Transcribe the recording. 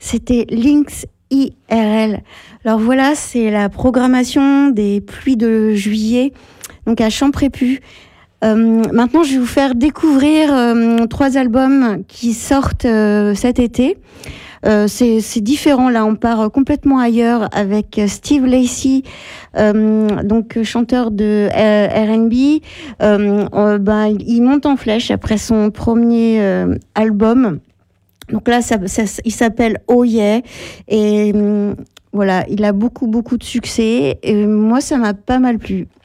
C'était Lynx IRL. Alors voilà, c'est la programmation des pluies de juillet, donc à Champrépu. Maintenant, je vais vous faire découvrir 3 albums qui sortent cet été. C'est différent, là on part complètement ailleurs avec Steve Lacy, donc chanteur de R&B. Il monte en flèche après son premier album. Donc là, il s'appelle Oh Yeah, et voilà, il a beaucoup de succès, et moi ça m'a pas mal plu.